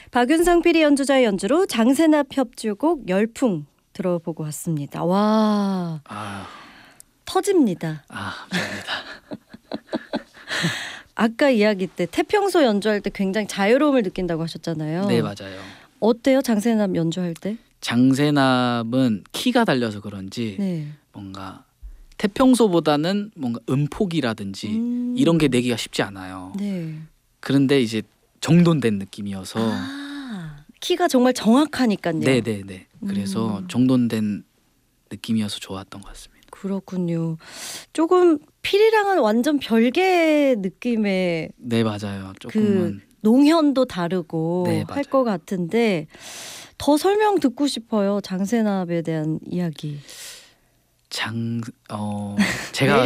박윤상 PD 연주자의 연주로 장세납 협주곡 열풍 들어보고 왔습니다. 와, 터집니다. 감사합니다. 아까 이야기 때 태평소 연주할 때 굉장히 자유로움을 느낀다고 하셨잖아요. 네, 맞아요. 어때요? 장세납 연주할 때? 장세납은 키가 달려서 그런지 네. 뭔가 태평소보다는 뭔가 음폭이라든지 이런 게 내기가 쉽지 않아요. 네. 그런데 이제 정돈된 느낌이어서 키가 정말 정확하니까요. 네네네. 그래서 정돈된 느낌이어서 좋았던 것 같습니다. 그렇군요. 조금 필이랑은 완전 별개 느낌의 네, 맞아요. 조금은 농현도 다르고 네, 할 것 같은데 더 설명 듣고 싶어요. 장세납에 대한 이야기. 제가